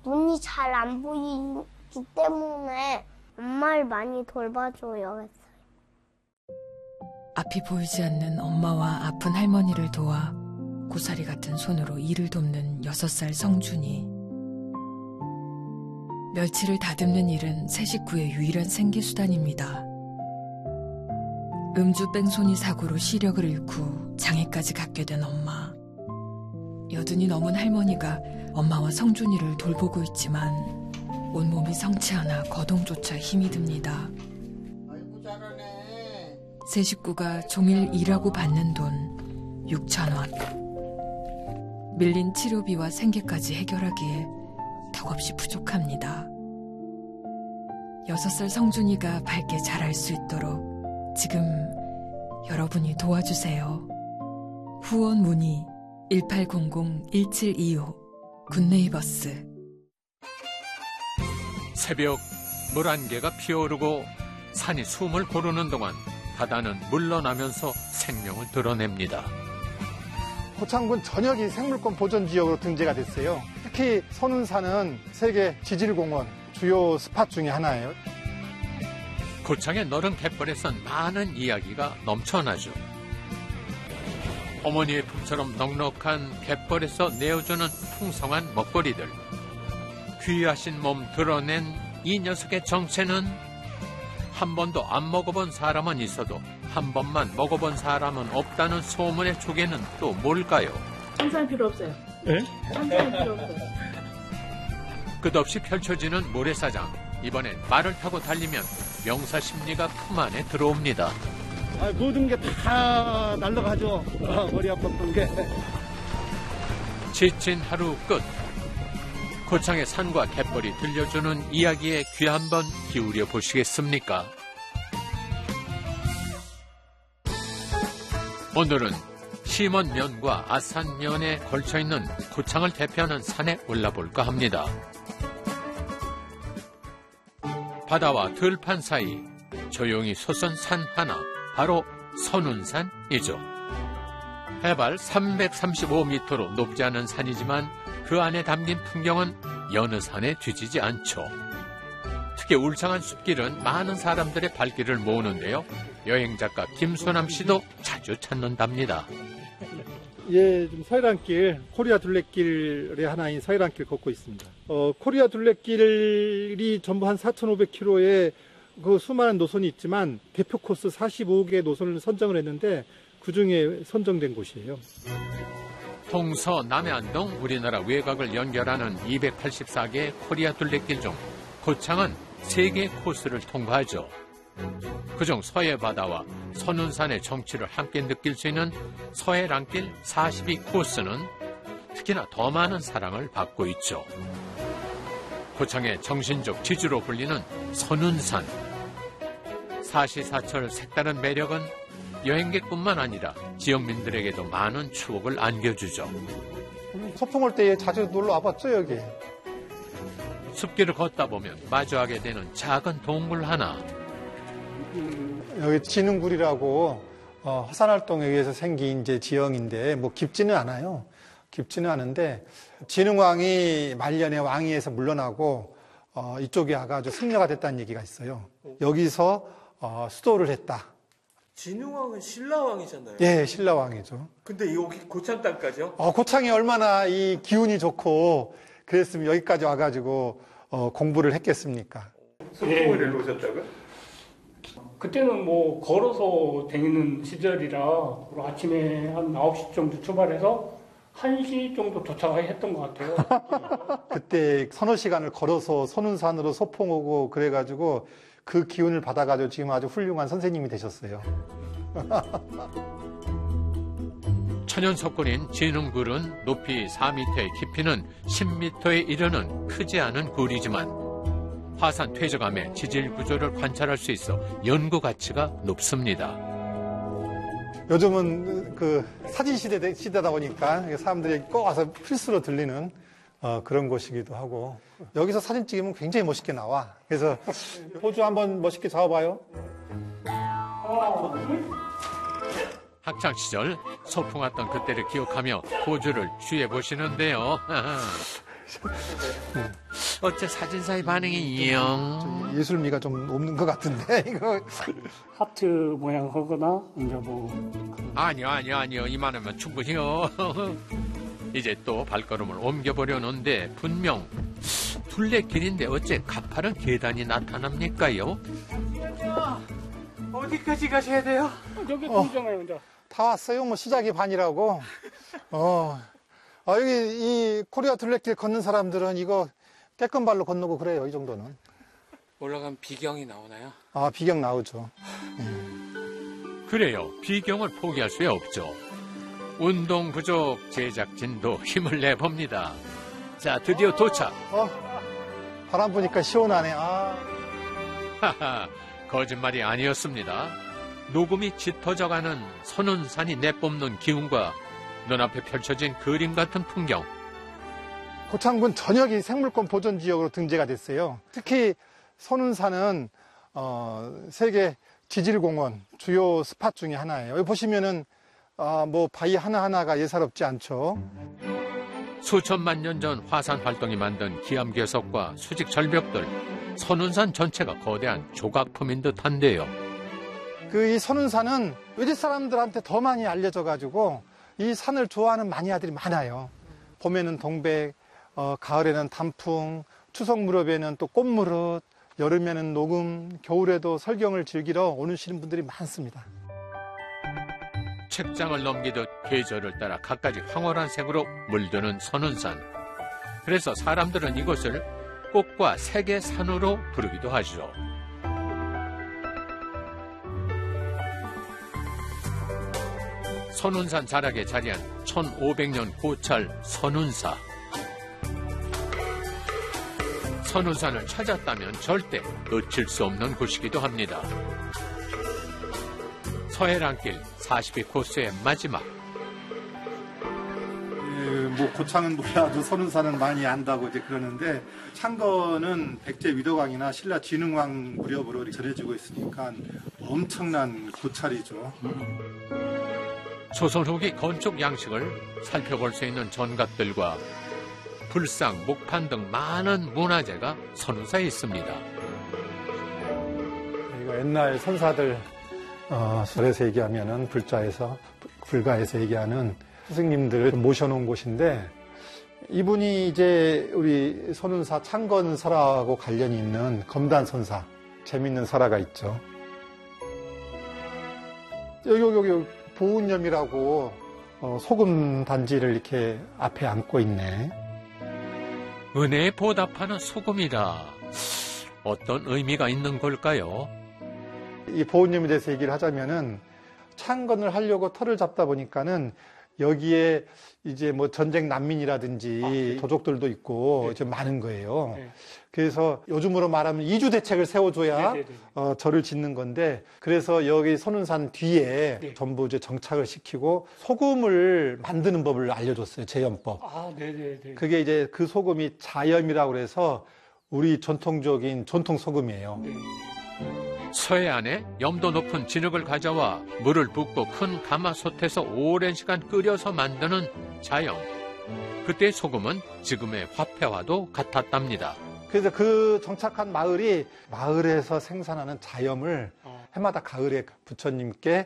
눈이 잘 안 보이기 때문에 엄마를 많이 돌봐줘요 했어요. 앞이 보이지 않는 엄마와 아픈 할머니를 도와 고사리 같은 손으로 일을 돕는 6살 성준이. 멸치를 다듬는 일은 세 식구의 유일한 생계수단입니다. 음주 뺑소니 사고로 시력을 잃고 장애까지 갖게 된 엄마. 여든이 넘은 할머니가 엄마와 성준이를 돌보고 있지만 온몸이 성치 않아 거동조차 힘이 듭니다. 아이고 잘하네. 세 식구가 종일 일하고 받는 돈 6,000원. 밀린 치료비와 생계까지 해결하기에 턱없이 부족합니다. 6살 성준이가 밝게 자랄 수 있도록 지금 여러분이 도와주세요. 후원 문의 1800-1725 굿네이버스. 새벽 물안개가 피어오르고 산이 숨을 고르는 동안 바다는 물러나면서 생명을 드러냅니다. 고창군 전역이 생물권 보전지역으로 등재가 됐어요. 특히 선운산은 세계 지질공원 주요 스팟 중에 하나예요. 고창의 너른 갯벌에선 많은 이야기가 넘쳐나죠. 어머니의 품처럼 넉넉한 갯벌에서 내어주는 풍성한 먹거리들. 귀하신 몸 드러낸 이 녀석의 정체는 한 번도 안 먹어본 사람은 있어도 한 번만 먹어본 사람은 없다는 소문의 조개는 또 뭘까요? 한참 필요 없어요. 네? 한참 필요 없어요. 끝없이 펼쳐지는 모래사장. 이번엔 말을 타고 달리면 명사십리가 품 안에 들어옵니다. 모든 게 다 날라가죠. 머리 아팠던 게. 지친 하루 끝. 고창의 산과 갯벌이 들려주는 이야기에 귀 한번 기울여 보시겠습니까? 오늘은 심원면과 아산면에 걸쳐있는 고창을 대표하는 산에 올라볼까 합니다. 바다와 들판 사이 조용히 솟은 산 하나, 바로 선운산이죠. 해발 335m로 높지 않은 산이지만 그 안에 담긴 풍경은 여느 산에 뒤지지 않죠. 특히 울창한 숲길은 많은 사람들의 발길을 모으는데요. 여행작가 김소남 씨도 자주 찾는답니다. 예, 좀 서해안길, 코리아 둘레길의 하나인 서해안길 걷고 있습니다. 코리아 둘레길이 전부 한 4,500km의 그 수많은 노선이 있지만 대표 코스 45개 노선을 선정을 했는데 그 중에 선정된 곳이에요. 동서 남해안동 우리나라 외곽을 연결하는 284개의 코리아 둘레길 중 고창은 3개 코스를 통과하죠. 그중 서해바다와 선운산의 정취를 함께 느낄 수 있는 서해랑길 42코스는 특히나 더 많은 사랑을 받고 있죠. 고창의 정신적 지주로 불리는 선운산. 사시사철 색다른 매력은 여행객뿐만 아니라 지역민들에게도 많은 추억을 안겨주죠. 소풍 올 때 자주 놀러 와봤죠, 여기? 숲길을 걷다 보면 마주하게 되는 작은 동굴 하나. 여기 진흥굴이라고 화산활동에 의해서 생긴 이제 지형인데 뭐 깊지는 않아요. 깊지는 않은데 진흥왕이 말년에 왕위에서 물러나고 이쪽에 와가지고 승려가 됐다는 얘기가 있어요. 여기서 수도를 했다. 진흥왕은 신라왕이잖아요. 예, 신라왕이죠. 근데 여기 고창 땅까지요? 고창이 얼마나 이 기운이 좋고 그랬으면 여기까지 와가지고 공부를 했겠습니까? 소풍을 일로 오셨다고요? 그때는 뭐 걸어서 다니는 시절이라 아침에 한 9시 정도 출발해서 1시 정도 도착했던 것 같아요. 그때 서너 시간을 걸어서 선운산으로 소풍 오고 그래가지고 그 기운을 받아가지고 지금 아주 훌륭한 선생님이 되셨어요. 천연석굴인 진흥굴은 높이 4m에 깊이는 10m에 이르는 크지 않은 굴이지만 화산 퇴적암의 지질 구조를 관찰할 수 있어 연구 가치가 높습니다. 요즘은 그 사진 시대다 보니까 사람들이 꼭 와서 필수로 들리는 그런 곳이기도 하고 여기서 사진 찍으면 굉장히 멋있게 나와. 그래서 포즈 한번 멋있게 잡아봐요. 학창시절 소풍 왔던 그때를 기억하며 포즈를 취해보시는데요. 어째 사진사의 반응이 영. 예술미가 좀 없는 것 같은데 이거. 하트 모양 하거나 이제 뭐 아니요. 이만하면 충분히요. 이제 또 발걸음을 옮겨보려는데 분명 둘레길인데 어째 가파른 계단이 나타납니까요? 어디까지 가셔야 돼요? 여기 보이잖아요, 이제. 다 왔어요. 뭐 시작이 반이라고. 여기 이 코리아 둘레길 걷는 사람들은 이거 깨끗발로 건너고 그래요. 이 정도는. 올라가면 비경이 나오나요? 비경 나오죠. 그래요. 비경을 포기할 수 없죠. 운동 부족 제작진도 힘을 내봅니다. 자, 드디어 도착. 바람 부니까 시원하네. 하하, 거짓말이 아니었습니다. 녹음이 짙어져가는 선운산이 내뿜는 기운과 눈앞에 펼쳐진 그림 같은 풍경. 고창군 전역이 생물권 보존 지역으로 등재가 됐어요. 특히 선운산은 세계 지질공원 주요 스팟 중에 하나예요. 여기 보시면은 뭐 바위 하나하나가 예사롭지 않죠. 수천만 년 전 화산 활동이 만든 기암괴석과 수직 절벽들, 선운산 전체가 거대한 조각품인 듯한데요. 이 선운산은 외지 사람들한테 더 많이 알려져 가지고 이 산을 좋아하는 마니아들이 많아요. 봄에는 동백, 가을에는 단풍, 추석 무렵에는 또 꽃무릇, 여름에는 녹음, 겨울에도 설경을 즐기러 오시는 분들이 많습니다. 책장을 넘기듯 계절을 따라 갖가지 황홀한 색으로 물드는 선운산. 그래서 사람들은 이곳을 꽃과 색의 산으로 부르기도 하죠. 선운산 자락에 자리한 1500년 고찰 선운사. 선운산을 찾았다면 절대 놓칠 수 없는 곳이기도 합니다. 서해랑길 42 코스의 마지막. 뭐 고창은 몰라도 선운산은 많이 안다고 이제 그러는데 창건은 백제 위덕왕이나 신라 진흥왕 무렵으로 전해지고 있으니까 엄청난 고찰이죠. 조선 후기 건축 양식을 살펴볼 수 있는 전각들과 불상, 목판 등 많은 문화재가 선운사에 있습니다. 이거 옛날 선사들 설에서 얘기하면은 불가에서 얘기하는 스승님들을 모셔놓은 곳인데 이분이 이제 우리 선운사 창건설하고 관련이 있는 검단선사 재밌는 설화가 있죠. 여기 보은염이라고 소금 단지를 이렇게 앞에 안고 있네. 은혜에 보답하는 소금이라 어떤 의미가 있는 걸까요? 이 보은염에 대해서 얘기를 하자면은 창건을 하려고 터를 잡다 보니까는 여기에 이제 뭐 전쟁 난민이라든지 도적들도 있고 좀 많은 거예요. 네. 그래서 요즘으로 말하면 이주 대책을 세워줘야 절을 짓는 건데 그래서 여기 선운산 뒤에 전부 이제 정착을 시키고 소금을 만드는 법을 알려줬어요. 제염법. 네네네. 그게 이제 그 소금이 자염이라고 그래서 우리 전통적인 전통 소금이에요. 서해안에 염도 높은 진흙을 가져와 물을 붓고 큰 가마솥에서 오랜 시간 끓여서 만드는 자염. 그때 소금은 지금의 화폐와도 같았답니다. 그래서 그 정착한 마을이 마을에서 생산하는 자염을 해마다 가을에 부처님께